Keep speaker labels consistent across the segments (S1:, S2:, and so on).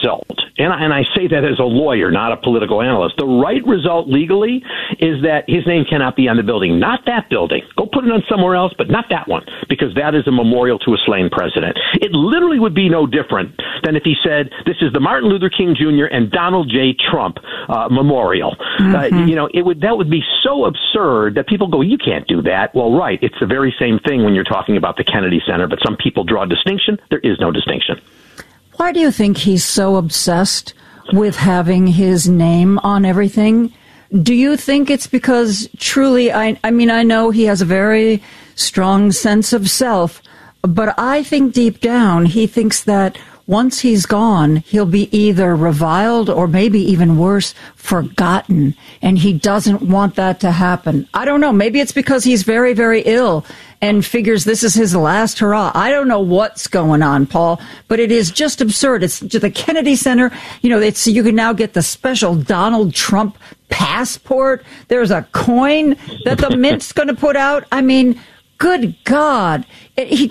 S1: result, and I say that as a lawyer, not a political analyst, the right result legally is that his name cannot be on the building. Not that building. Go put it on somewhere else, but not that one, because that is a memorial to a slain president. It literally would be no different than if he said, this is the Martin Luther King Jr. and Donald J. Trump memorial. That would be so absurd that people go, you can't do that. Well, right. It's the very same thing when you're talking about the Kennedy Center, but some people draw a distinction. There is no distinction.
S2: Why do you think he's so obsessed with having his name on everything? Do you think it's because truly, I know he has a very strong sense of self, but I think deep down he thinks that once he's gone, he'll be either reviled or maybe even worse, forgotten. And he doesn't want that to happen. I don't know. Maybe it's because he's very, very ill and figures this is his last hurrah. I don't know what's going on, Paul, but it is just absurd. It's the Kennedy Center. You can now get the special Donald Trump passport. There's a coin that the Mint's going to put out. I mean, good God. He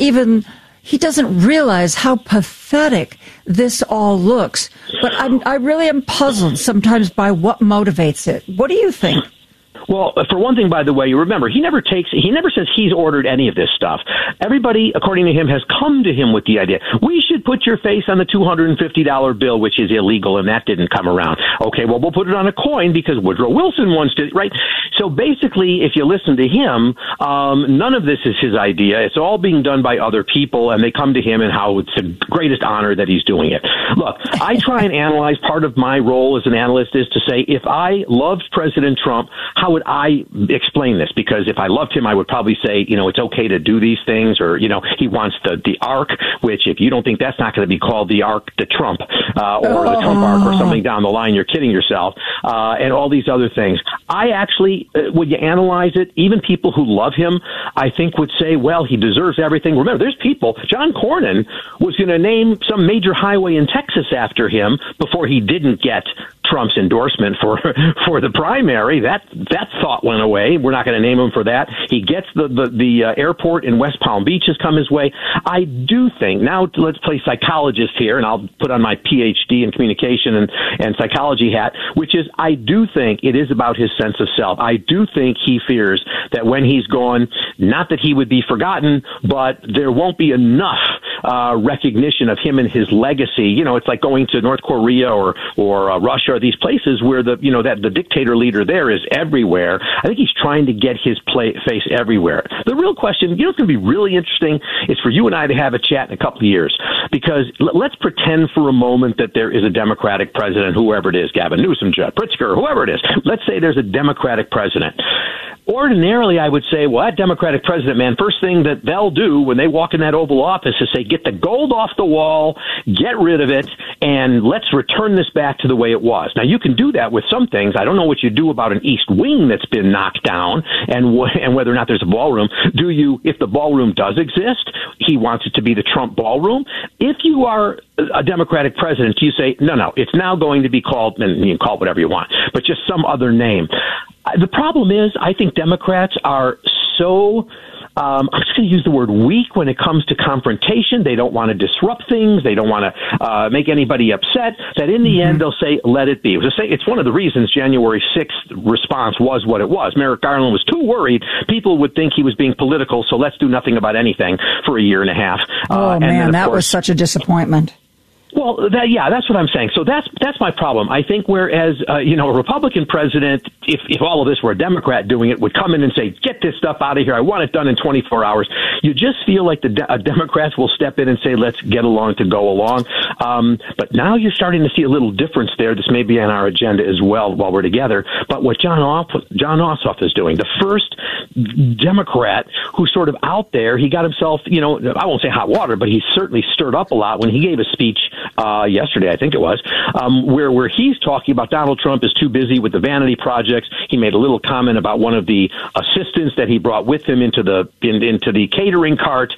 S2: doesn't realize how pathetic this all looks. But I really am puzzled sometimes by what motivates it. What do you think?
S1: Well, for one thing, by the way, you remember, he never says he's ordered any of this stuff. Everybody, according to him, has come to him with the idea, we should put your face on the $250 bill, which is illegal, and that didn't come around. Okay, well, we'll put it on a coin because Woodrow Wilson once did, right? So basically, if you listen to him, none of this is his idea. It's all being done by other people, and they come to him and how it's the greatest honor that he's doing it. Look, I try and analyze. Part of my role as an analyst is to say, if I loved President Trump, how would I explain this? Because if I loved him, I would probably say, it's okay to do these things, or, he wants the Ark, which if you don't think that's not going to be called the Ark to Trump, or the Trump Ark or something down the line, you're kidding yourself, and all these other things. I actually, when you analyze it, even people who love him, I think would say, well, he deserves everything. Remember, there's people, John Cornyn was going to name some major highway in Texas after him before he didn't get Trump's endorsement for the primary. That thought went away. We're not going to name him for that. He gets the airport in West Palm Beach has come his way. I do think, now let's play psychologist here, and I'll put on my PhD in communication and psychology hat, which is I do think it is about his sense of self. I do think he fears that when he's gone, not that he would be forgotten, but there won't be enough recognition of him and his legacy. It's like going to North Korea or Russia, or these places where the dictator leader there is everywhere. I think he's trying to get his face everywhere. The real question, what's going to be really interesting is for you and I to have a chat in a couple of years, because let's pretend for a moment that there is a Democratic president, whoever it is, Gavin Newsom, Judd Pritzker, whoever it is. Let's say there's a Democratic president. Ordinarily, I would say, well, that Democratic president, man, first thing that they'll do when they walk in that Oval Office is say, get the gold off the wall, get rid of it, and let's return this back to the way it was. Now, you can do that with some things. I don't know what you do about an East Wing that's been knocked down and whether or not there's a ballroom. Do you, if the ballroom does exist, he wants it to be the Trump ballroom? If you are a Democratic president, you say, no, it's now going to be called, and you can call it whatever you want, but just some other name. The problem is, I think Democrats are so, I'm just going to use the word weak when it comes to confrontation. They don't want to disrupt things. They don't want to make anybody upset. That in the end, they'll say, let it be. It's one of the reasons January 6th response was what it was. Merrick Garland was too worried. People would think he was being political, so let's do nothing about anything for a year and a half.
S2: That was such a disappointment.
S1: Well, that's what I'm saying. So that's my problem. I think whereas, a Republican president, if all of this were a Democrat doing it, would come in and say, get this stuff out of here. I want it done in 24 hours. You just feel like the Democrats will step in and say, let's get along to go along. But now you're starting to see a little difference there. This may be on our agenda as well while we're together. But what John Ossoff is doing, the first Democrat who's sort of out there, he got himself, I won't say hot water, but he certainly stirred up a lot when he gave a speech yesterday, I think it was, where he's talking about Donald Trump is too busy with the vanity projects. He made a little comment about one of the assistants that he brought with him into the catering cart.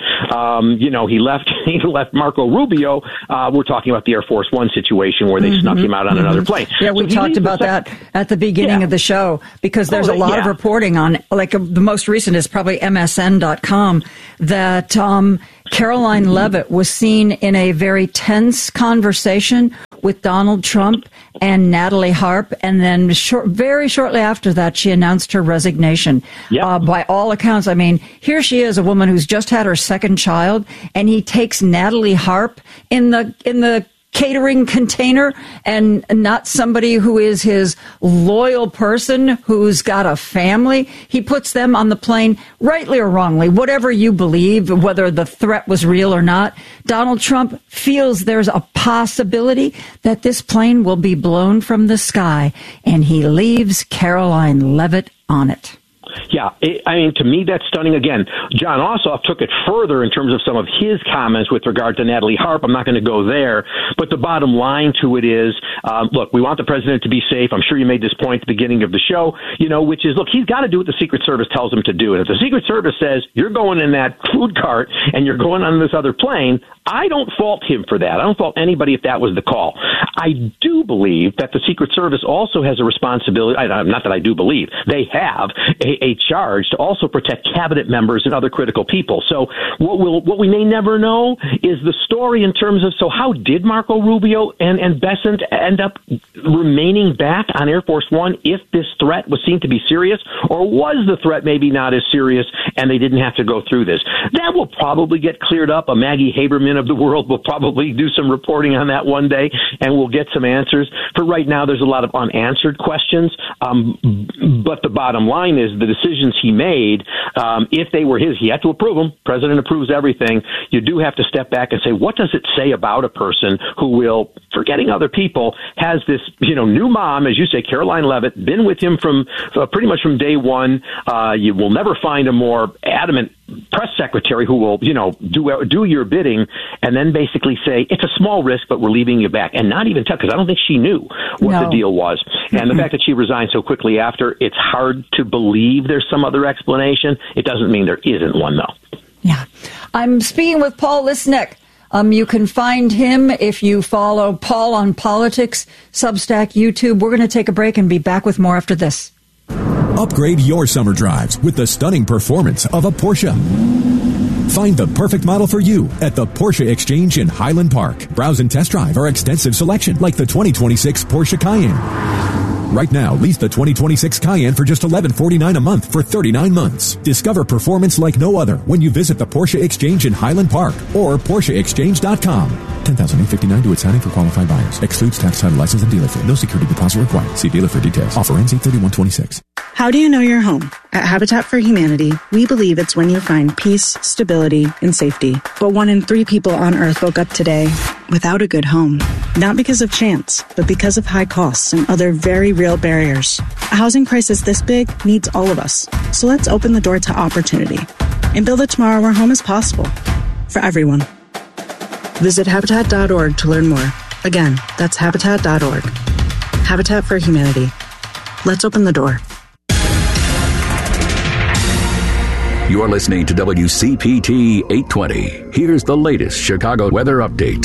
S1: He left Marco Rubio. We're talking about the Air Force One situation where they snuck him out on another plane.
S2: Yeah, we talked about that at the beginning of the show, because there's a lot of reporting on, the most recent is probably MSN.com, that Caroline Leavitt was seen in a very tense conversation with Donald Trump and Natalie Harp, and then very shortly after that, she announced her resignation.
S1: Yep.
S2: By all accounts, I mean, here she is, a woman who's just had her second child, and he takes Natalie Harp in the catering container, and not somebody who is his loyal person who's got a family. He puts them on the plane, rightly or wrongly, whatever you believe, whether the threat was real or not. Donald Trump feels there's a possibility that this plane will be blown from the sky, and he leaves Karoline Leavitt on it.
S1: Yeah, to me, that's stunning. Again, John Ossoff took it further in terms of some of his comments with regard to Natalie Harp. I'm not going to go there, but the bottom line to it is, look, we want the president to be safe. I'm sure you made this point at the beginning of the show, which is, look, he's got to do what the Secret Service tells him to do. And if the Secret Service says you're going in that food cart and you're going on this other plane, I don't fault him for that. I don't fault anybody if that was the call. I do believe that the Secret Service also has a responsibility. Not that I do believe. They have a charge to also protect cabinet members and other critical people. So what we may never know is the story in terms of, so how did Marco Rubio and Bessent end up remaining back on Air Force One if this threat was seen to be serious? Or was the threat maybe not as serious and they didn't have to go through this? That will probably get cleared up. A Maggie Haberman of the world will probably do some reporting on that one day, and we'll get some answers. For right now, there's a lot of unanswered questions. But the bottom line is the decisions he made, if they were his, he had to approve them. President approves everything. You do have to step back and say, what does it say about a person who will, forgetting other people, has this, new mom, as you say, Karoline Leavitt, been with him from pretty much from day one. You will never find a more adamant press secretary who will, do your bidding, and then basically say, it's a small risk, but we're leaving you back. And not even tell, because I don't think she knew what the deal was. And the fact that she resigned so quickly after, it's hard to believe there's some other explanation. It doesn't mean there isn't one, though.
S2: Yeah. I'm speaking with Paul Lisnek. You can find him if you follow Paul on Politics, Substack, YouTube. We're going to take a break and be back with more after this.
S3: Upgrade your summer drives with the stunning performance of a Porsche. Find the perfect model for you at the Porsche Exchange in Highland Park. Browse and test drive our extensive selection like the 2026 Porsche Cayenne. Right now, lease the 2026 Cayenne for just $1149 a month for 39 months. Discover performance like no other when you visit the Porsche Exchange in Highland Park or PorscheExchange.com. $10,859 to its signing for qualified buyers. Excludes tax, title, license, and dealer fee. No security deposit required. See dealer for details. Offer ends 8/31/26.
S4: How do you know you're home? At Habitat for Humanity, we believe it's when you find peace, stability, and safety. But 1 in 3 people on Earth woke up today without a good home. Not because of chance, but because of high costs and other very real barriers. A housing crisis this big needs all of us. So let's open the door to opportunity and build a tomorrow where home is possible for everyone. Visit Habitat.org to learn more. Again, that's Habitat.org. Habitat for Humanity. Let's open the door.
S5: You're listening to WCPT 820. Here's the latest Chicago weather update.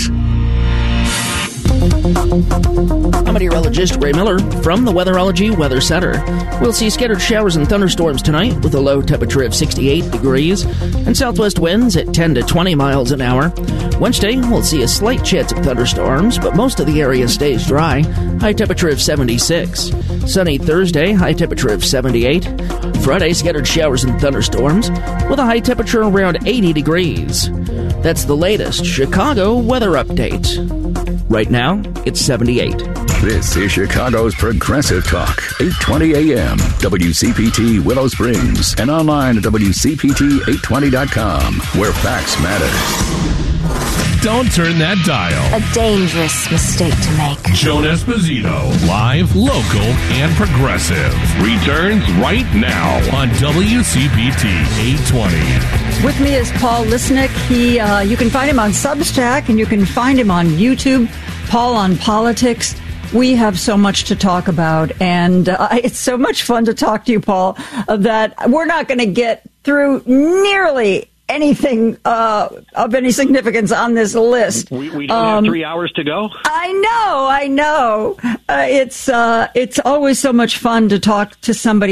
S6: I'm meteorologist Ray Miller from the Weatherology Weather Center. We'll see scattered showers and thunderstorms tonight with a low temperature of 68 degrees and southwest winds at 10 to 20 miles an hour. Wednesday, we'll see a slight chance of thunderstorms, but most of the area stays dry. High temperature of 76. Sunny Thursday, high temperature of 78. Friday, scattered showers and thunderstorms with a high temperature around 80 degrees. That's the latest Chicago weather update. Right now, it's 78.
S5: This is Chicago's Progressive Talk, 820 AM, WCPT Willow Springs, and online at WCPT820.com, where facts matter.
S7: Don't turn that dial.
S8: A dangerous mistake to make.
S7: Joan Esposito, live, local, and progressive, returns right now on WCPT 820.
S2: With me is Paul Lisnek. You can find him on Substack, and you can find him on YouTube. Paul on Politics. We have so much to talk about, and it's so much fun to talk to you, Paul, that we're not going to get through nearly anything of any significance on this list.
S1: We don't have 3 hours to go?
S2: I know. It's always so much fun to talk to somebody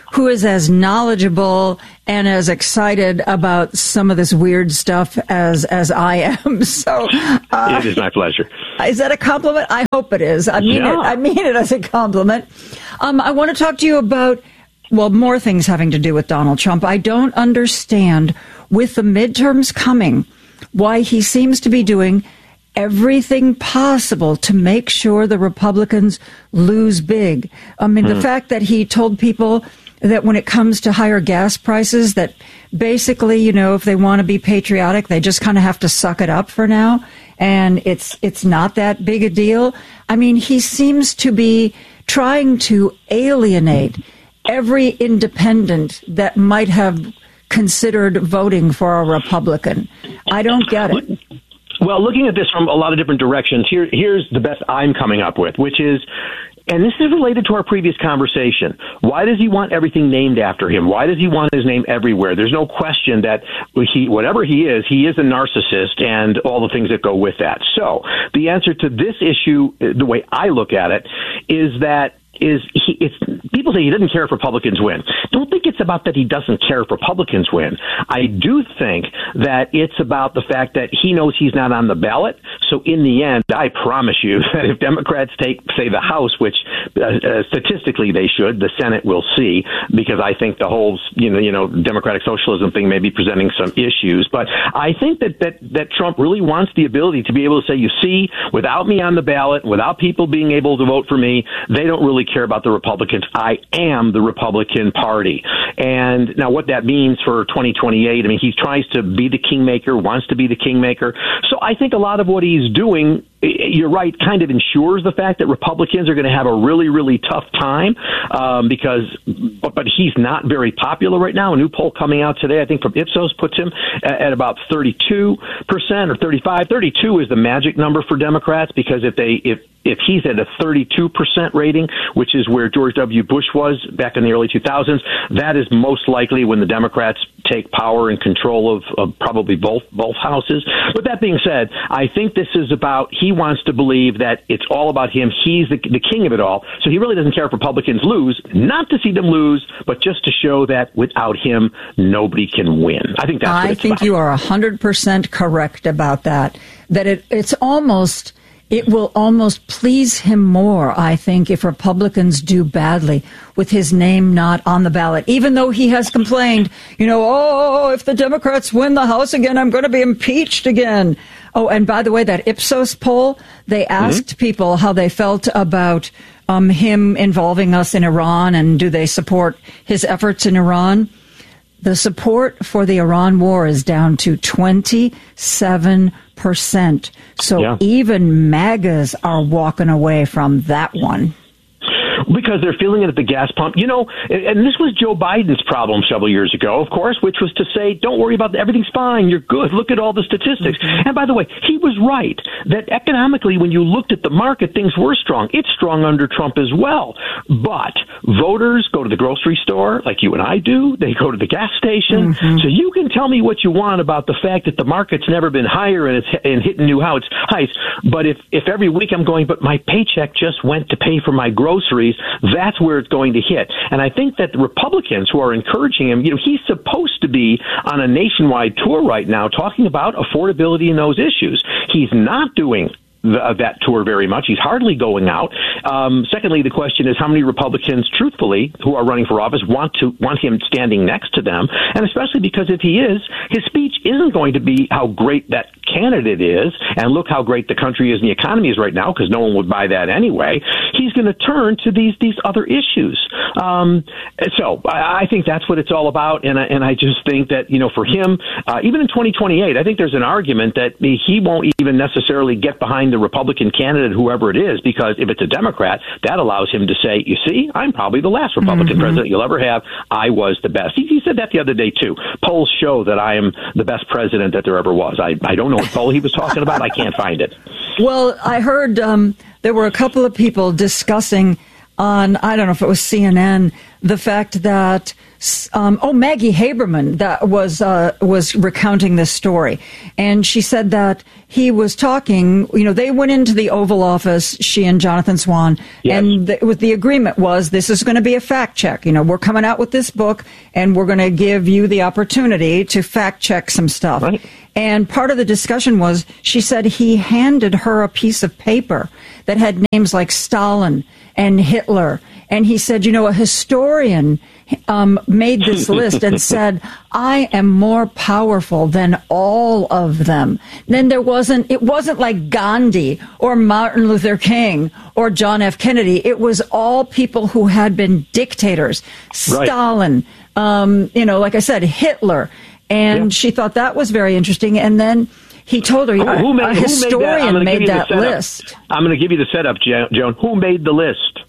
S2: who is as knowledgeable and as excited about some of this weird stuff as I am. So
S1: it is my pleasure.
S2: Is that a compliment? I hope it is. I mean it as a compliment. I want to talk to you about, well, more things having to do with Donald Trump. I don't understand, with the midterms coming, why he seems to be doing everything possible to make sure the Republicans lose big. I mean, the fact that he told people that when it comes to higher gas prices, that basically, you know, if they want to be patriotic, they just kind of have to suck it up for now. And it's not that big a deal. I mean, he seems to be trying to alienate every independent that might have considered voting for a Republican. I don't get it.
S1: Well, looking at this from a lot of different directions, here's the best I'm coming up with, which is, and this is related to our previous conversation, why does he want everything named after him? Why does he want his name everywhere? There's no question that whatever he is a narcissist and all the things that go with that. So the answer to this issue, the way I look at it, is that people say he doesn't care if Republicans win. Don't think it's about that he doesn't care if Republicans win. I do think that it's about the fact that he knows he's not on the ballot. So in the end, I promise you that if Democrats take, say, the House, which statistically they should, the Senate will see, because I think the whole democratic socialism thing may be presenting some issues. But I think that Trump really wants the ability to be able to say, you see, without me on the ballot, without people being able to vote for me, they don't really care about the Republicans. I am the Republican Party. And now what that means for 2028, I mean, he tries to be the kingmaker, wants to be the kingmaker. So I think a lot of what he's doing, you're right, kind of ensures the fact that Republicans are going to have a really, really tough time but he's not very popular right now. A new poll coming out today, I think from Ipsos, puts him at about 32% or 35. 32 is the magic number for Democrats, because if he's at a 32% rating, which is where George W. Bush was back in the early 2000s, that is most likely when the Democrats take power and control of probably both houses. With that being said, I think this is about, he wants to believe that it's all about him. He's the king of it all. So he really doesn't care if Republicans lose, not to see them lose, but just to show that without him, nobody can win. I think that's what it's about.
S2: You are 100% correct about that. That it will almost please him more, I think, if Republicans do badly with his name not on the ballot, even though he has complained, if the Democrats win the House again, I'm going to be impeached again. Oh, and by the way, that Ipsos poll, they asked people how they felt about him involving us in Iran, and do they support his efforts in Iran. The support for the Iran war is down to 27%. So even MAGAs are walking away from that one.
S1: Because they're feeling it at the gas pump. And this was Joe Biden's problem several years ago, of course, which was to say, don't worry about it. Everything's fine. You're good. Look at all the statistics. And by the way, he was right that economically, when you looked at the market, things were strong. It's strong under Trump as well. But voters go to the grocery store like you and I do. They go to the gas station. So you can tell me what you want about the fact that the market's never been higher and it's hitting new heights. But if every week I'm going, but my paycheck just went to pay for my groceries, that's where it's going to hit. And I think that the Republicans who are encouraging him, he's supposed to be on a nationwide tour right now talking about affordability and those issues. He's not doing that tour very much. He's hardly going out. Secondly, the question is how many Republicans, truthfully, who are running for office want him standing next to them, and especially because if he is, his speech isn't going to be how great that candidate is, and look how great the country is and the economy is right now, because no one would buy that anyway. He's going to turn to these other issues. So I think that's what it's all about, and I just think that, for him, even in 2028, I think there's an argument that he won't even necessarily get behind the Republican candidate, whoever it is, because if it's a Democrat, that allows him to say, you see, I'm probably the last Republican president you'll ever have. I was the best. He said that the other day, too. Polls show that I am the best president that there ever was. I don't know what poll he was talking about. I can't find it.
S2: Well, I heard there were a couple of people discussing on, I don't know if it was CNN, the fact that Maggie Haberman that was recounting this story, and she said that he was talking. They went into the Oval Office, she and Jonathan Swan,
S1: yes.
S2: and the agreement was this is going to be a fact check. We're coming out with this book, and we're going to give you the opportunity to fact check some stuff.
S1: Right.
S2: And part of the discussion was she said he handed her a piece of paper that had names like Stalin and Hitler. And he said, a historian made this list and said, I am more powerful than all of them. Then it wasn't like Gandhi or Martin Luther King or John F. Kennedy. It was all people who had been dictators.
S1: Right.
S2: Stalin, like I said, Hitler. And she thought that was very interesting. And then he told her, a historian made that list.
S1: I'm going to give you the setup, Joan. Who made the list?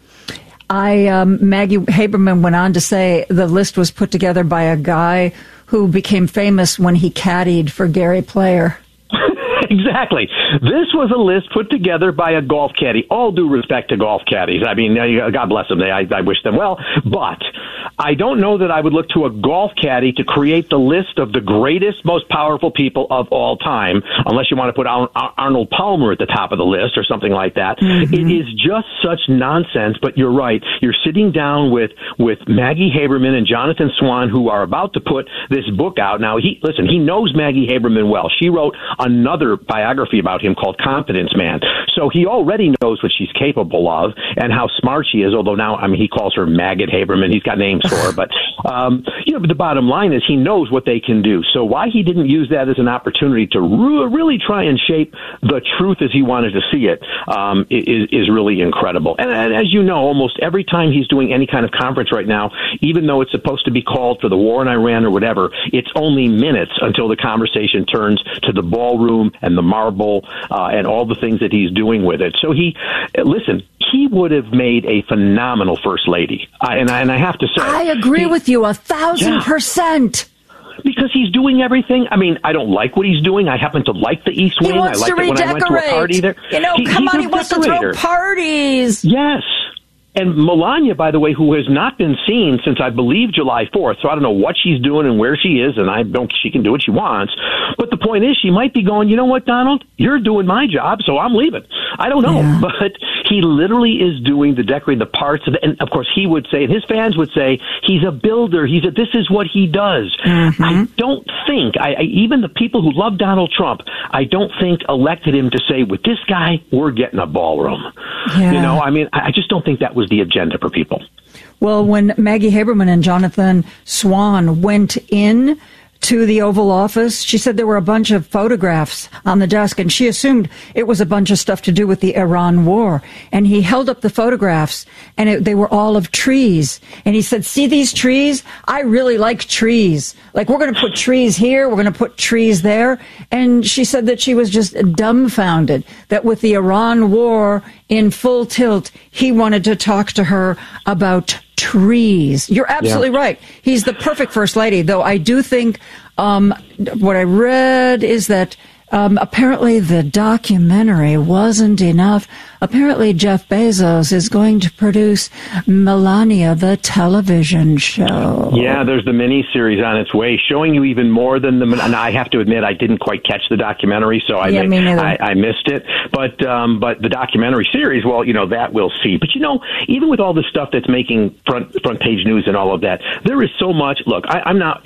S2: Maggie Haberman went on to say the list was put together by a guy who became famous when he caddied for Gary Player.
S1: Exactly. This was a list put together by a golf caddy. All due respect to golf caddies. I mean, God bless them. I wish them well. But I don't know that I would look to a golf caddy to create the list of the greatest, most powerful people of all time, unless you want to put Arnold Palmer at the top of the list or something like that. Mm-hmm. It is just such nonsense. But you're right. You're sitting down with Maggie Haberman and Jonathan Swan, who are about to put this book out. Now, he knows Maggie Haberman well. She wrote another biography about him called Confidence Man. So he already knows what she's capable of and how smart she is, although now, he calls her Maggot Haberman. He's got names for her. But, but the bottom line is he knows what they can do. So why he didn't use that as an opportunity to really try and shape the truth as he wanted to see it is really incredible. And as you know, almost every time he's doing any kind of conference right now, even though it's supposed to be called for the war in Iran or whatever, it's only minutes until the conversation turns to the ballroom and the marble and all the things that he's doing with it. So he would have made a phenomenal first lady. And I have to say,
S2: I agree with you 1,000%.
S1: Because he's doing everything. I don't like what he's doing. I happen to like the East Wing.
S2: He wants to redecorate.
S1: I went to a party there.
S2: He wants to throw parties.
S1: Yes. And Melania, by the way, who has not been seen since, I believe, July 4th, so I don't know what she's doing and where she is, and she can do what she wants. But the point is, she might be going, you know what, Donald? You're doing my job, so I'm leaving. I don't know. Yeah. But he literally is doing the decorating, the parts of it. And, of course, he would say, and his fans would say, he's a builder. This is what he does. Mm-hmm. I don't think, even the people who love Donald Trump, I don't think elected him to say, with this guy, we're getting a ballroom.
S2: Yeah.
S1: I just don't think that was the agenda for people.
S2: Well, when Maggie Haberman and Jonathan Swan went in to the Oval Office, she said there were a bunch of photographs on the desk, and she assumed it was a bunch of stuff to do with the Iran war. And he held up the photographs, and they were all of trees. And he said, see these trees? I really like trees. Like, we're going to put trees here, we're going to put trees there. And she said that she was just dumbfounded that with the Iran war in full tilt, he wanted to talk to her about trees. You're absolutely right. He's the perfect first lady, though I do think what I read is that apparently the documentary wasn't enough. Apparently Jeff Bezos is going to produce Melania, the television show.
S1: Yeah, there's the miniseries on its way, showing you even more than and I have to admit, I didn't quite catch the documentary, so I missed it. But the documentary series, well, that we'll see. But even with all the stuff that's making front page news and all of that, there is so much. Look, I love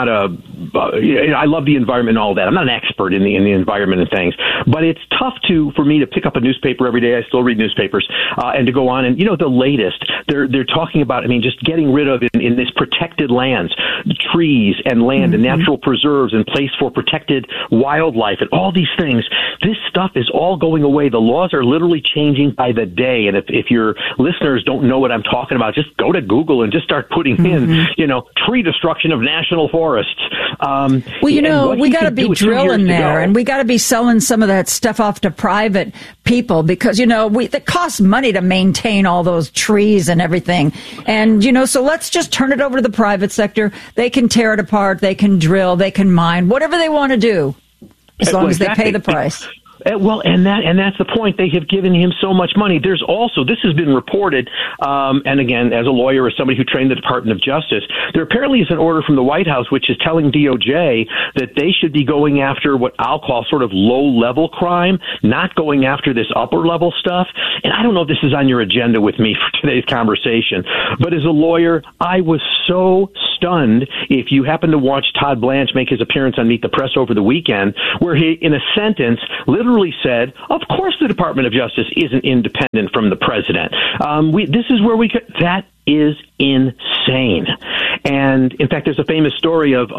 S1: the environment and all that. I'm not an expert in the environment and things, but it's tough for me to pick up a newspaper every day. I still read newspapers, and to go on and the latest. They're talking about just getting rid of in this protected lands, trees and land and natural preserves and place for protected wildlife and all these things. This stuff is all going away. The laws are literally changing by the day. And if your listeners don't know what I'm talking about, just go to Google and just start putting in tree destruction of national forests.
S2: We got to be drilling there, and we got to be selling some of that stuff off to private people because it costs money to maintain all those trees and everything. And so let's just turn it over to the private sector. They can tear it apart, they can drill, they can mine, whatever they want to do, as long as they pay the price.
S1: Well, and that's the point. They have given him so much money. There's also, this has been reported, and again, as a lawyer, as somebody who trained the Department of Justice, there apparently is an order from the White House which is telling DOJ that they should be going after what I'll call sort of low-level crime, not going after this upper-level stuff. And I don't know if this is on your agenda with me for today's conversation, but as a lawyer, I was so stunned if you happen to watch Todd Blanche make his appearance on Meet the Press over the weekend, where he, in a sentence, literally said, of course the Department of Justice isn't independent from the president. This is where that is insane. And in fact, there's a famous story of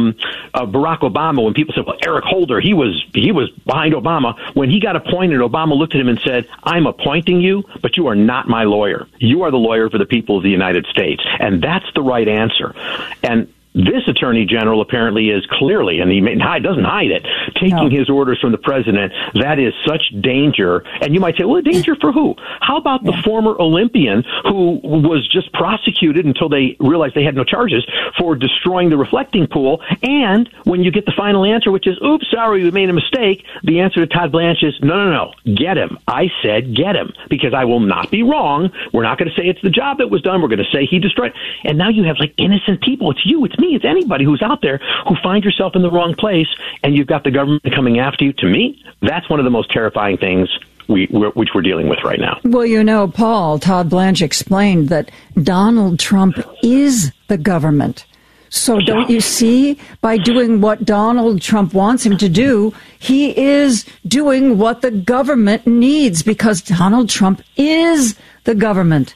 S1: Barack Obama when people said, well, Eric Holder, he was behind Obama. When he got appointed, Obama looked at him and said, I'm appointing you, but you are not my lawyer. You are the lawyer for the people of the United States. And that's the right answer. And this attorney general apparently is clearly, and he doesn't hide it, taking his orders from the president. That is such danger. And you might say, well, danger for who? How about the former Olympian who was just prosecuted until they realized they had no charges for destroying the reflecting pool? And when you get the final answer, which is, oops, sorry, we made a mistake, the answer to Todd Blanche is, no, get him. I said get him, because I will not be wrong. We're not going to say it's the job that was done. We're going to say he destroyed. And now you have like innocent people. It's you, it's me, it's anybody who's out there who finds yourself in the wrong place, and you've got the government coming after you. To me, that's one of the most terrifying things which we're dealing with right now.
S2: Well, Paul, Todd Blanche explained that Donald Trump is the government. So don't you see, by doing what Donald Trump wants him to do, he is doing what the government needs, because Donald Trump is the government.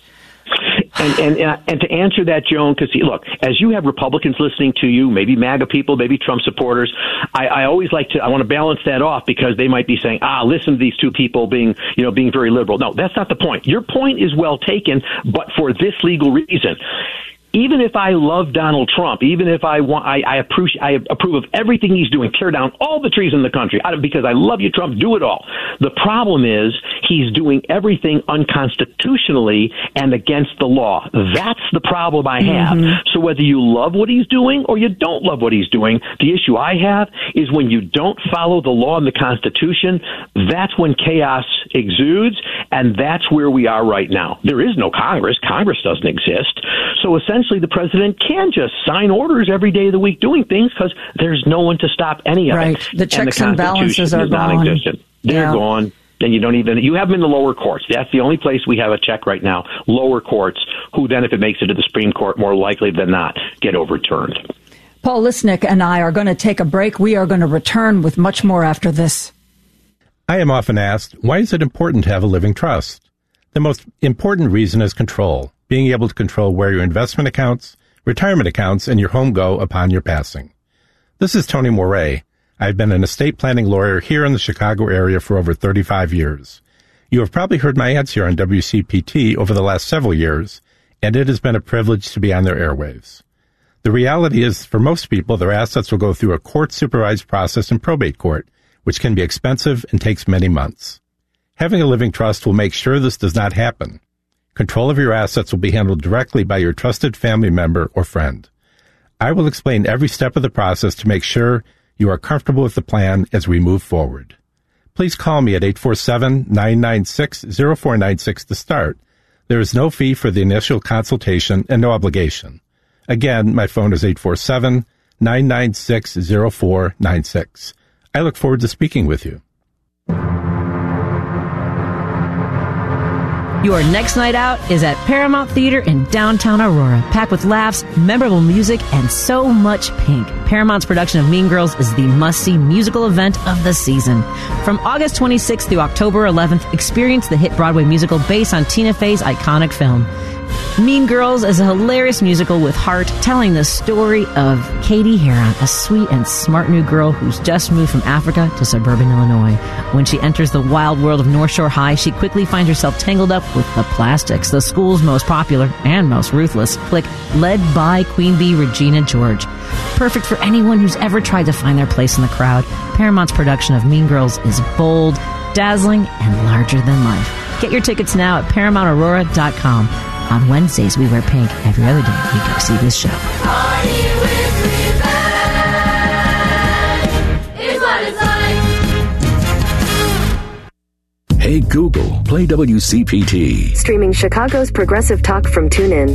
S1: And to answer that, Joan, because look, as you have Republicans listening to you, maybe MAGA people, maybe Trump supporters, I always I want to balance that off, because they might be saying, listen to these two people being very liberal. No, that's not the point. Your point is well taken, but for this legal reason. Even if I love Donald Trump, even if I approve of everything he's doing, tear down all the trees in the country, because I love you, Trump, do it all. The problem is he's doing everything unconstitutionally and against the law. That's the problem I have. Mm-hmm. So whether you love what he's doing or you don't love what he's doing, the issue I have is when you don't follow the law and the Constitution, that's when chaos exudes, and that's where we are right now. There is no Congress. Congress doesn't exist. So essentially, the president can just sign orders every day of the week doing things, because there's no one to stop any of it.
S2: The checks and balances are gone.
S1: Non-existent. They're gone. And you have them in the lower courts. That's the only place we have a check right now. Lower courts, who then, if it makes it to the Supreme Court, more likely than not, get overturned.
S2: Paul Lisnek and I are going to take a break. We are going to return with much more after this.
S9: I am often asked, why is it important to have a living trust? The most important reason is control. Being able to control where your investment accounts, retirement accounts, and your home go upon your passing. This is Tony Moret. I've been an estate planning lawyer here in the Chicago area for over 35 years. You have probably heard my ads here on WCPT over the last several years, and it has been a privilege to be on their airwaves. The reality is, for most people, their assets will go through a court-supervised process in probate court, which can be expensive and takes many months. Having a living trust will make sure this does not happen. Control of your assets will be handled directly by your trusted family member or friend. I will explain every step of the process to make sure you are comfortable with the plan as we move forward. Please call me at 847-996-0496 to start. There is no fee for the initial consultation and no obligation. Again, my phone is 847-996-0496. I look forward to speaking with you.
S10: Your next night out is at Paramount Theater in downtown Aurora, packed with laughs, memorable music, and so much pink. Paramount's production of Mean Girls is the must-see musical event of the season. From August 26th through October 11th, experience the hit Broadway musical based on Tina Fey's iconic film. Mean Girls is a hilarious musical with heart, telling the story of Katie Heron, a sweet and smart new girl who's just moved from Africa to suburban Illinois. When she enters the wild world of North Shore High, she quickly finds herself tangled up with the Plastics, the school's most popular and most ruthless clique, led by Queen Bee Regina George. Perfect for anyone who's ever tried to find their place in the crowd, Paramount's production of Mean Girls is bold, dazzling, and larger than life. Get your tickets now at ParamountAurora.com. On Wednesdays, we wear pink. Every other day, we go see this show.
S11: Party with revenge is what it's like.
S5: Hey Google, play WCPT.
S12: Streaming Chicago's progressive talk from TuneIn.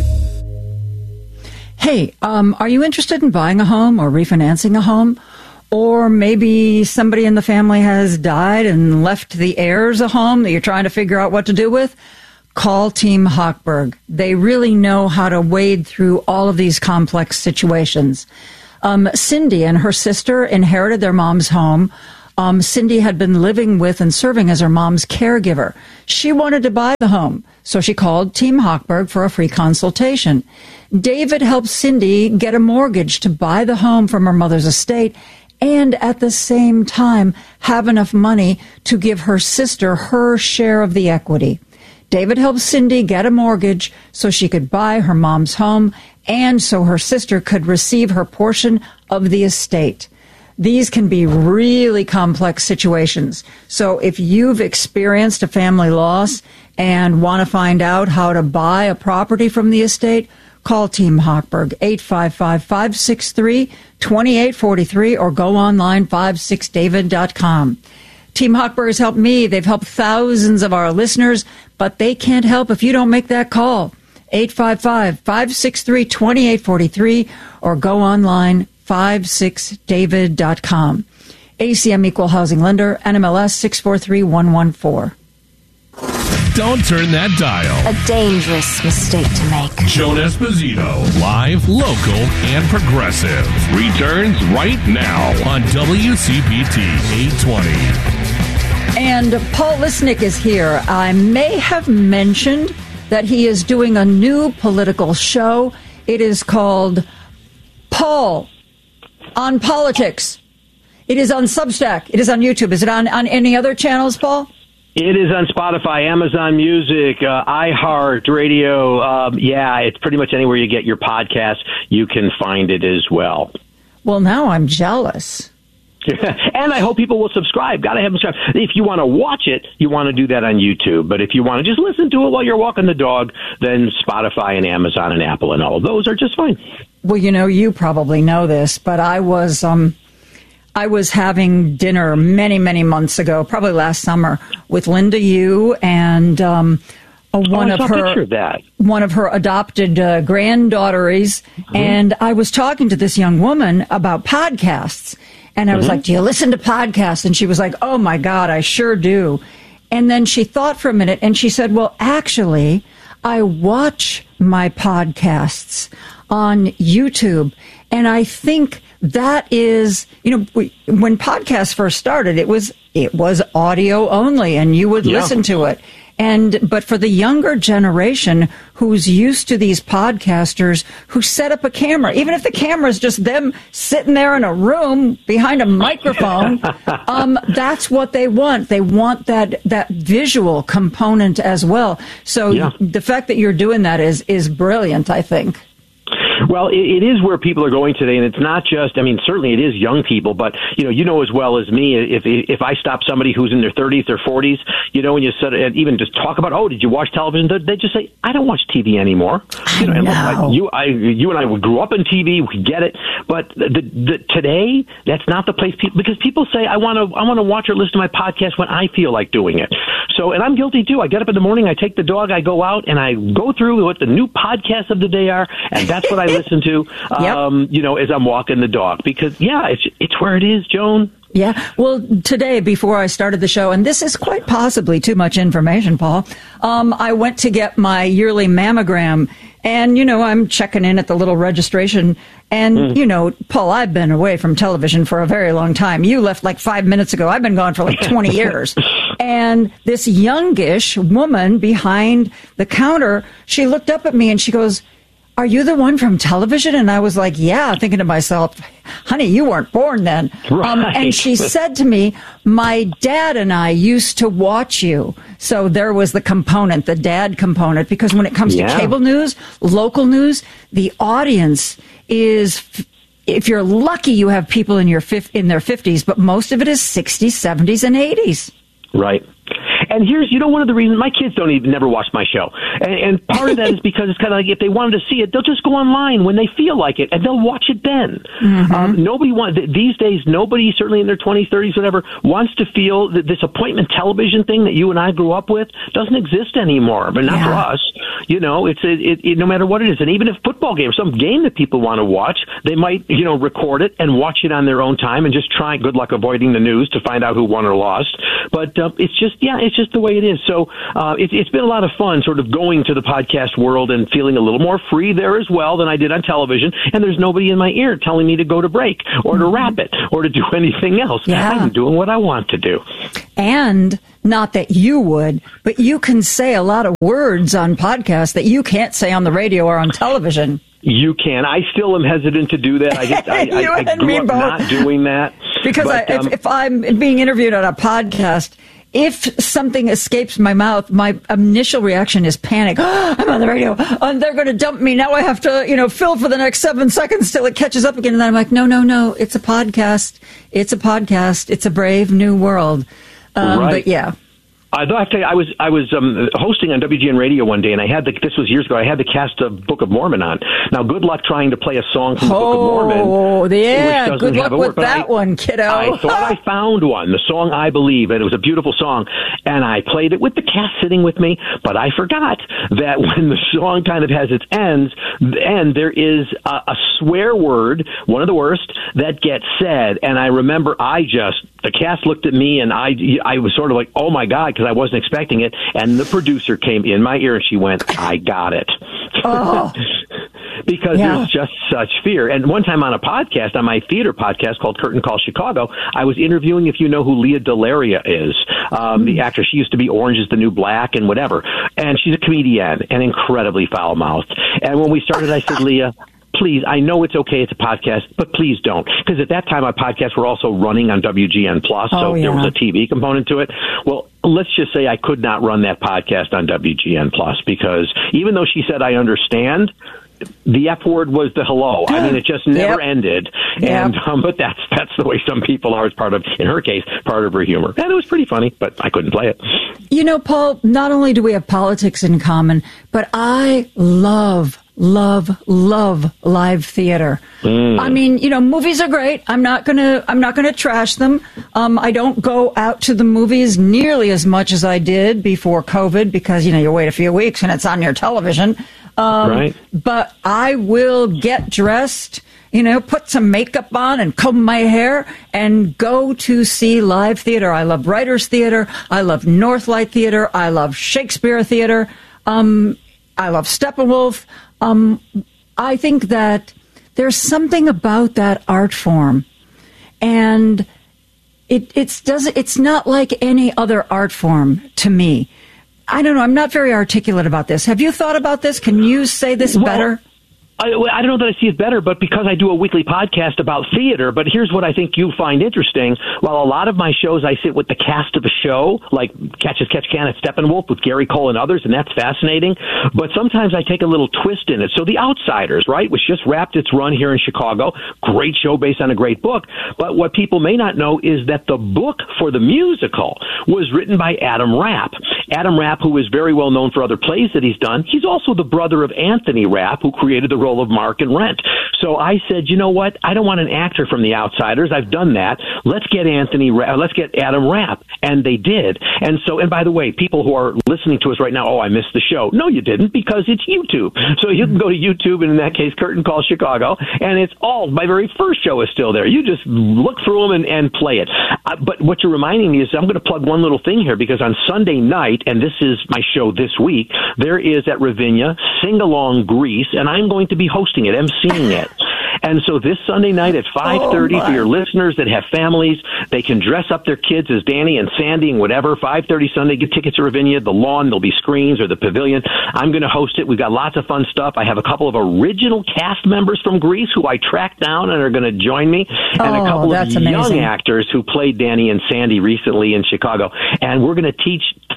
S2: Hey, are you interested in buying a home or refinancing a home? Or maybe somebody in the family has died and left the heirs a home that you're trying to figure out what to do with? Call Team Hochberg. They really know how to wade through all of these complex situations. Cindy and her sister inherited their mom's home. Cindy had been living with and serving as her mom's caregiver. She wanted to buy the home, so she called Team Hochberg for a free consultation. David helped Cindy get a mortgage to buy the home from her mother's estate and at the same time have enough money to give her sister her share of the equity. David helped Cindy get a mortgage so she could buy her mom's home and so her sister could receive her portion of the estate. These can be really complex situations. So if you've experienced a family loss and want to find out how to buy a property from the estate, call Team Hochberg, 855-563-2843, or go online, 56david.com. Team Hochberg has helped me. They've helped thousands of our listeners, but they can't help if you don't make that call. 855-563-2843, or go online, 56david.com. ACM Equal Housing Lender, NMLS 643114.
S7: Don't turn that dial.
S8: A dangerous mistake to make.
S7: Joan Esposito, live, local, and progressive, returns right now on WCPT 820.
S2: And Paul Lisnick is here. I may have mentioned that he is doing a new political show. It is called Paul on Politics. It is on Substack. It is on YouTube. Is it on any other channels, Paul?
S1: It is on Spotify, Amazon Music, iHeart Radio. Yeah, it's pretty much anywhere you get your podcast, you can find it as well.
S2: Well, now I'm jealous.
S1: And I hope people will subscribe. Got to have them subscribe. If you want to watch it, you want to do that on YouTube. But if you want to just listen to it while you're walking the dog, then Spotify and Amazon and Apple and all of those are just fine.
S2: Well, you know, you probably know this, but I was having dinner many, many months ago, probably last summer, with Linda Yu and one of her adopted granddaughters, and I was talking to this young woman about podcasts, and I was like, "Do you listen to podcasts?" And she was like, "Oh my God, I sure do." And then she thought for a minute, and she said, "Well, actually, I watch my podcasts on YouTube, and I think." That is, you know, when podcasts first started, it was audio only, and you would listen to it. But for the younger generation who's used to these podcasters who set up a camera, even if the camera is just them sitting there in a room behind a microphone, that's what they want. They want that visual component as well. So the fact that you're doing that is brilliant, I think.
S1: Well, it is where people are going today, and it's not just, I mean, certainly it is young people, but, you know as well as me, if I stop somebody who's in their 30s or 40s, you know, when you said, even just talk about, oh, did you watch television? They just say, I don't watch TV anymore. You know, and look, you and I grew up in TV, we get it, but today, that's not the place because people say, I want to watch or listen to my podcast when I feel like doing it. So, and I'm guilty too. I get up in the morning, I take the dog, I go out, and I go through what the new podcasts of the day are, and that's what I listen to, you know, as I'm walking the dog. Because, it's where it is, Joan.
S2: Yeah. Well, today, before I started the show, and this is quite possibly too much information, Paul, I went to get my yearly mammogram. And, you know, I'm checking in at the little registration. And, you know, Paul, I've been away from television for a very long time. You left like 5 minutes ago. I've been gone for like 20 years. And this youngish woman behind the counter, she looked up at me and she goes, "Are you the one from television?" And I was like, yeah, thinking to myself, honey, you weren't born then.
S1: Right.
S2: And she said to me, my dad and I used to watch you. So there was the component, the dad component, because when it comes to cable news, local news, the audience is, if you're lucky, you have people in their 50s, but most of it is 60s, 70s, and 80s.
S1: Right. And here's, one of the reasons my kids never watch my show. And part of that is because it's kind of like if they wanted to see it, they'll just go online when they feel like it and they'll watch it then. Mm-hmm. These days, nobody, certainly in their 20s, 30s, whatever, wants to feel that this appointment television thing that you and I grew up with doesn't exist anymore. But not for us. It's no matter what it is. And even if football game, some game that people want to watch, they might, record it and watch it on their own time and just try, good luck avoiding the news to find out who won or lost. But it's just the way it is. So it's been a lot of fun sort of going to the podcast world and feeling a little more free there as well than I did on television. And there's nobody in my ear telling me to go to break or to wrap it or to do anything else.
S2: Yeah.
S1: I'm doing what I want to do.
S2: And not that you would, but you can say a lot of words on podcasts that you can't say on the radio or on television.
S1: You can. I still am hesitant to do that. I grew up not doing that.
S2: Because if I'm being interviewed on a podcast, if something escapes my mouth, my initial reaction is panic. I'm on the radio, and they're going to dump me. Now I have to, fill for the next 7 seconds till it catches up again. And then I'm like, no, it's a podcast. It's a podcast. It's a brave new world.
S1: Right.
S2: But yeah.
S1: I have to tell you, I was hosting on WGN Radio one day, and this was years ago. I had the cast of Book of Mormon on. Now, good luck trying to play a song from the Book of Mormon.
S2: Oh, yeah.
S1: Which
S2: Good luck with that one, kiddo.
S1: I thought I found one, the song I Believe, and it was a beautiful song. And I played it with the cast sitting with me, but I forgot that when the song kind of has its end, there is a swear word, one of the worst, that gets said. And I remember the cast looked at me, and I was sort of like, oh my God, because I wasn't expecting it. And the producer came in my ear and she went, I got it.
S2: Oh.
S1: Because there's just such fear. And one time on a podcast, on my theater podcast called Curtain Call Chicago, I was interviewing, if you know who Leah Delaria is, the actress. She used to be Orange is the New Black and whatever. And she's a comedian and incredibly foul-mouthed. And when we started, I said, Leah, please, I know it's okay, it's a podcast, but please don't. Because at that time, our podcasts were also running on WGN+, so there was a TV component to it. Well, let's just say I could not run that podcast on WGN+, because even though she said I understand, the F word was the hello. I mean, it just never ended. And but that's the way some people are. It's part of, in her case, part of her humor. And it was pretty funny, but I couldn't play it.
S2: Paul, not only do we have politics in common, but I love live theater. I mean, movies are great. I'm not gonna trash them. I don't go out to the movies nearly as much as I did before COVID because, you wait a few weeks and it's on your television. Right. But I will get dressed, put some makeup on and comb my hair and go to see live theater. I love Writers Theater. I love Northlight Theater. I love Shakespeare Theater. I love Steppenwolf. I think that there's something about that art form, and it's not like any other art form to me. I don't know. I'm not very articulate about this. Have you thought about this? Can you say this better?
S1: I don't know that I see it better, but because I do a weekly podcast about theater, but here's what I think you find interesting. While a lot of my shows, I sit with the cast of a show, like Catch As Catch Can at Steppenwolf with Gary Cole and others, and that's fascinating. But sometimes I take a little twist in it. So The Outsiders, right, which just wrapped its run here in Chicago, great show based on a great book. But what people may not know is that the book for the musical was written by Adam Rapp. Adam Rapp, who is very well known for other plays that he's done, he's also the brother of Anthony Rapp, who created the role of Mark in Rent. So I said, you know what? I don't want an actor from The Outsiders. I've done that. Let's get Adam Rapp. And they did. And so, and by the way, people who are listening to us right now, I missed the show. No, you didn't, because it's YouTube. So you can go to YouTube, and in that case, Curtain Call Chicago, and it's all, my very first show is still there. You just look through them and play it. But what you're reminding me is, I'm going to plug one little thing here, because on Sunday night, and this is my show this week, there is at Ravinia Sing Along Grease, and I'm going to be hosting it, emceeing it. And so this Sunday night at 5:30, for your listeners that have families, they can dress up their kids as Danny and Sandy and whatever. 5:30 Sunday, get tickets to Ravinia, the lawn, there'll be screens, or the pavilion. I'm going to host it. We've got lots of fun stuff. I have a couple of original cast members from Grease who I tracked down and are going to join me, and a couple of young actors who played Danny and Sandy recently in Chicago. And we're going to teach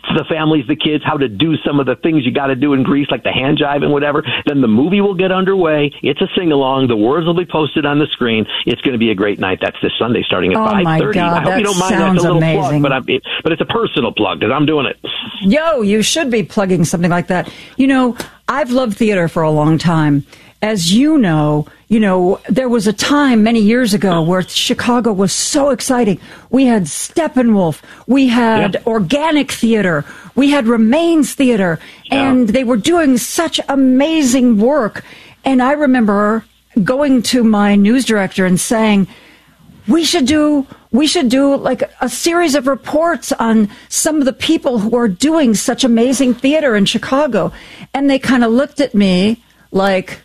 S1: the families, the kids, how to do some of the things you got to do in Greece, like the hand jive and whatever. Then the movie will get underway. It's a sing-along. The words will be posted on the screen. It's going to be a great night. That's this Sunday starting at 5:30.
S2: My God,
S1: I hope you don't mind. That's a little
S2: amazing.
S1: plug, but it's a personal plug because I'm doing it.
S2: Yo, you should be plugging something like that. You know, I've loved theater for a long time. As you know, there was a time many years ago where Chicago was so exciting. We had Steppenwolf, we had Organic Theater, we had Remains Theater, and they were doing such amazing work. And I remember going to my news director and saying, we should do like a series of reports on some of the people who are doing such amazing theater in Chicago. And they kind of looked at me like,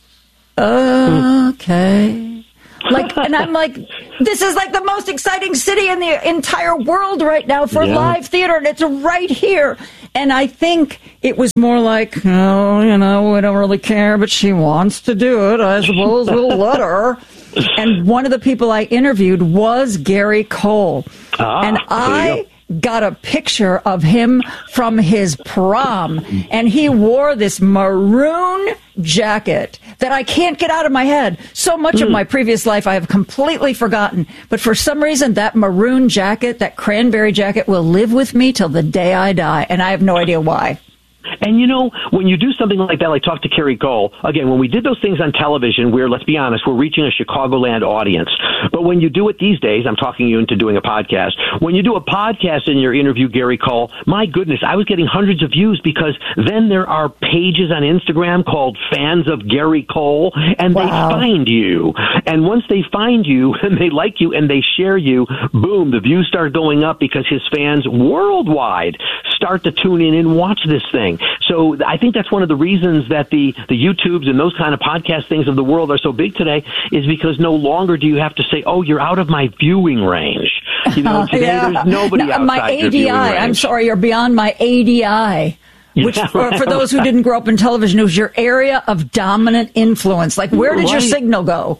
S2: okay. And I'm like, this is like the most exciting city in the entire world right now for live theater, and it's right here. And I think it was more like, oh, we don't really care, but she wants to do it. I suppose we'll let her. And one of the people I interviewed was Gary Cole. And I got a picture of him from his prom, and he wore this maroon jacket that I can't get out of my head. So much of my previous life I have completely forgotten, but for some reason that maroon jacket, that cranberry jacket, will live with me till the day I die, and I have no idea why.
S1: And when you do something like that, like talk to Kerry Cole, again, when we did those things on television, let's be honest, we're reaching a Chicagoland audience. But when you do it these days, I'm talking you into doing a podcast. When you do a podcast and you interview Gary Cole, my goodness, I was getting hundreds of views because then there are pages on Instagram called Fans of Gary Cole, and they find you. And once they find you and they like you and they share you, boom, the views start going up because his fans worldwide start to tune in and watch this thing. So I think that's one of the reasons that the YouTubes and those kind of podcast things of the world are so big today, is because no longer do you have to say, oh, you're out of my viewing range. Today there's nobody outside
S2: my ADI,
S1: your viewing range.
S2: I'm sorry, you're beyond my ADI. Which, for those who didn't grow up in television, it was your area of dominant influence. Like, where did your signal go?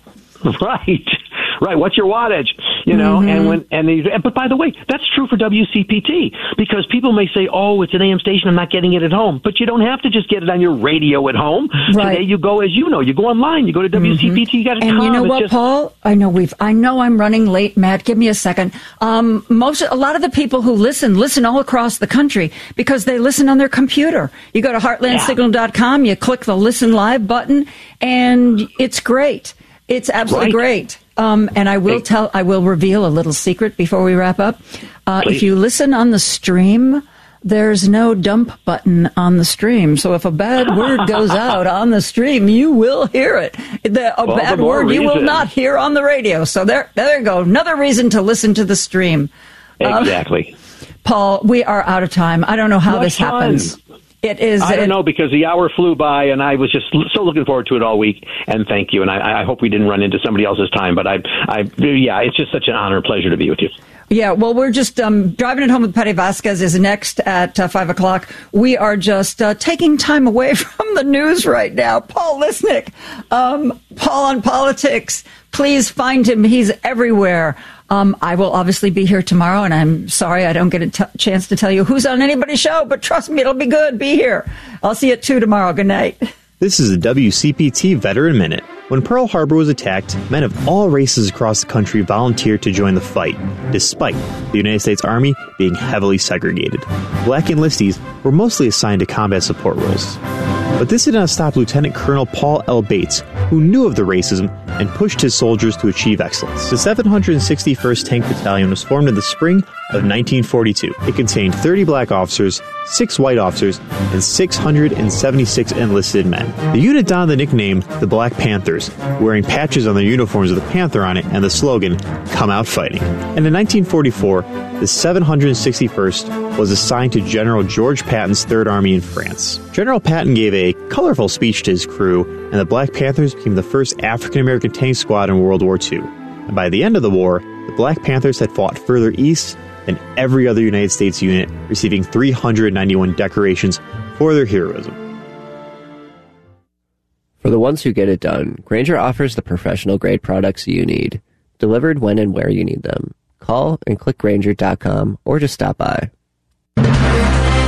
S1: Right. What's your wattage? But by the way, that's true for WCPT, because people may say, oh, it's an AM station, I'm not getting it at home. But you don't have to just get it on your radio at home.
S2: Right.
S1: Today you go, as you know, you go online, you go to WCPT, you got to come.
S2: And you know what, Paul? I know I'm running late, Matt. Give me a second. A lot of the people who listen all across the country because they listen on their computer. You go to heartlandsignal.com, you click the listen live button, and it's great. It's absolutely great. And I will reveal a little secret before we wrap up. If you listen on the stream, there's no dump button on the stream. So if a bad word goes out on the stream, you will hear it. A bad word you will not hear on the radio. So there you go. Another reason to listen to the stream.
S1: Exactly.
S2: Paul, we are out of time. I don't know how this happens. It is.
S1: I don't know, because the hour flew by, and I was just so looking forward to it all week. And thank you. And I hope we didn't run into somebody else's time. But it's just such an honor and pleasure to be with you.
S2: Yeah, well, we're just Driving It Home with Patty Vasquez is next at 5 o'clock. We are just taking time away from the news right now. Paul Lisnick, Paul on Politics. Please find him. He's everywhere. I will obviously be here tomorrow, and I'm sorry I don't get a chance to tell you who's on anybody's show, but trust me, it'll be good. Be here. I'll see you at 2 tomorrow. Good night.
S13: This is a WCPT Veteran Minute. When Pearl Harbor was attacked, men of all races across the country volunteered to join the fight, despite the United States Army being heavily segregated. Black enlistees were mostly assigned to combat support roles. But this did not stop Lieutenant Colonel Paul L. Bates, who knew of the racism and pushed his soldiers to achieve excellence. The 761st Tank Battalion was formed in the spring of 1942. It contained 30 black officers, 6 white officers, and 676 enlisted men. The unit donned the nickname the Black Panthers, wearing patches on their uniforms with a panther on it and the slogan, "Come Out Fighting." And in 1944, the 761st was assigned to General George Patton's Third Army in France. General Patton gave a colorful speech to his crew, and the Black Panthers became the first African-American tank squad in World War II. And by the end of the war, the Black Panthers had fought further east than every other United States unit, receiving 391 decorations for their heroism.
S14: For the ones who get it done, Grainger offers the professional-grade products you need, delivered when and where you need them. Call and click Grainger.com or just stop by.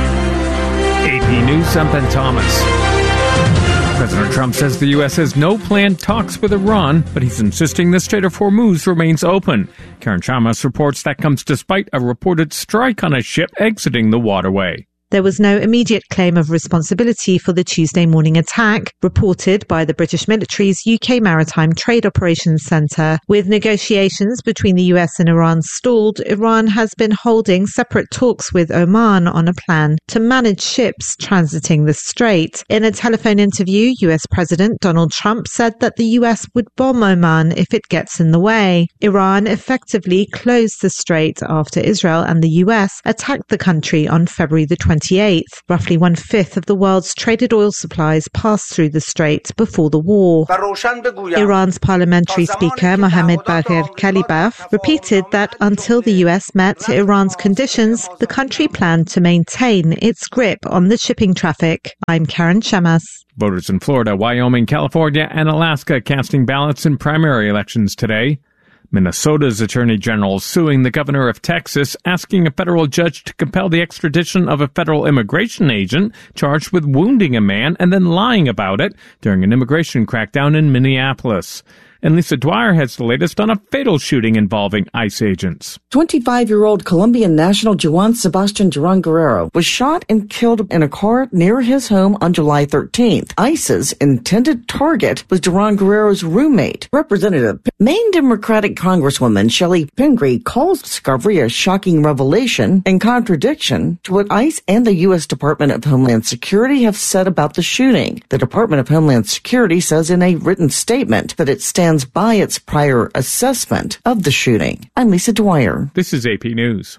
S15: AP News, I'm Ben Thomas. President Trump says the U.S. has no planned talks with Iran, but he's insisting the Strait of Hormuz remains open. Karen Chamas reports that comes despite a reported strike on a ship exiting the waterway.
S16: There was no immediate claim of responsibility for the Tuesday morning attack, reported by the British military's UK Maritime Trade Operations Centre. With negotiations between the US and Iran stalled, Iran has been holding separate talks with Oman on a plan to manage ships transiting the strait. In a telephone interview, US President Donald Trump said that the US would bomb Oman if it gets in the way. Iran effectively closed the strait after Israel and the US attacked the country on February the 28th. Roughly 1/5 of the world's traded oil supplies passed through the strait before the war. Iran's parliamentary speaker Mohammad Bagher Kalibaf repeated that until the US met Iran's conditions, the country planned to maintain its grip on the shipping traffic. I'm Karen Chamas.
S15: Voters in Florida, Wyoming, California, and Alaska casting ballots in primary elections today. Minnesota's Attorney General suing the governor of Texas, asking a federal judge to compel the extradition of a federal immigration agent charged with wounding a man and then lying about it during an immigration crackdown in Minneapolis. And Lisa Dwyer has the latest on a fatal shooting involving ICE agents.
S17: 25-year-old Colombian national Juan Sebastian Duran Guerrero was shot and killed in a car near his home on July 13th. ICE's intended target was Duran Guerrero's roommate. Representative Maine Democratic Congresswoman Shelley Pingree calls discovery a shocking revelation in contradiction to what ICE and the U.S. Department of Homeland Security have said about the shooting. The Department of Homeland Security says in a written statement that it stands by its prior assessment of the shooting. I'm Lisa Dwyer.
S15: This is AP News.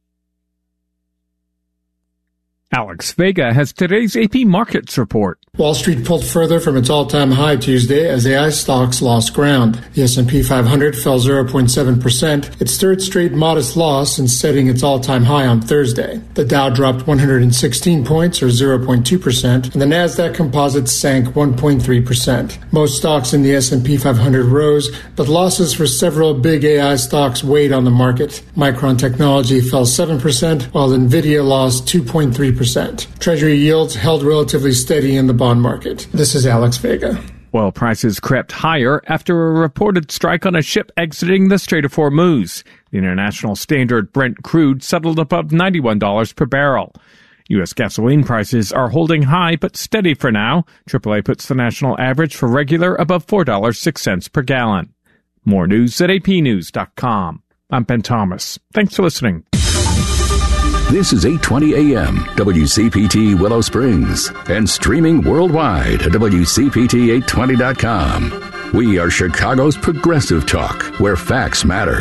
S15: Alex Vega has today's AP Markets report.
S18: Wall Street pulled further from its all-time high Tuesday as AI stocks lost ground. The S&P 500 fell 0.7%, its third straight modest loss since setting its all-time high on Thursday. The Dow dropped 116 points, or 0.2%, and the Nasdaq Composite sank 1.3%. Most stocks in the S&P 500 rose, but losses for several big AI stocks weighed on the market. Micron Technology fell 7%, while Nvidia lost 2.3%. Treasury yields held relatively steady in the bond market. This is Alex Vega.
S15: Oil prices crept higher after a reported strike on a ship exiting the Strait of Hormuz. The international standard Brent crude settled above $91 per barrel. U.S. gasoline prices are holding high but steady for now. AAA puts the national average for regular above $4.06 per gallon. More news at apnews.com. I'm Ben Thomas. Thanks for listening.
S5: This is 820 AM, WCPT Willow Springs, and streaming worldwide at WCPT820.com. We are Chicago's progressive talk, where facts matter.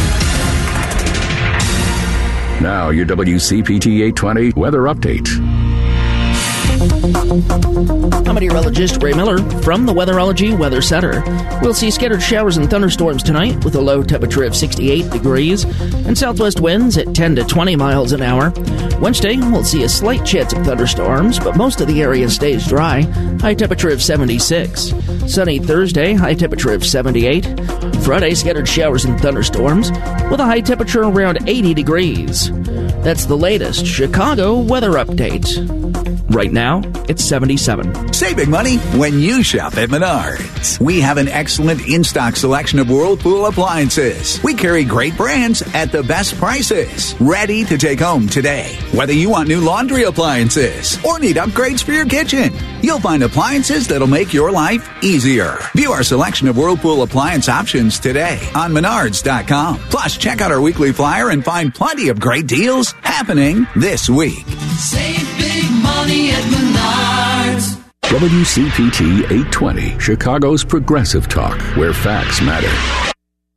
S5: Now, your WCPT 820 weather update.
S6: I'm meteorologist Ray Miller from the Weatherology Weather Center. We'll see scattered showers and thunderstorms tonight with a low temperature of 68 degrees and southwest winds at 10 to 20 miles an hour. Wednesday, we'll see a slight chance of thunderstorms, but most of the area stays dry. High temperature of 76. Sunny Thursday, high temperature of 78. Friday, scattered showers and thunderstorms with a high temperature around 80 degrees. That's the latest Chicago weather update. Right now, it's 77.
S19: Save big money when you shop at Menards. We have an excellent in-stock selection of Whirlpool appliances. We carry great brands at the best prices. Ready to take home today. Whether you want new laundry appliances or need upgrades for your kitchen, you'll find appliances that'll make your life easier. View our selection of Whirlpool appliance options today on Menards.com. Plus, check out our weekly flyer and find plenty of great deals happening this week.
S11: Save big money at Menards.
S5: WCPT 820, Chicago's progressive talk, where facts matter.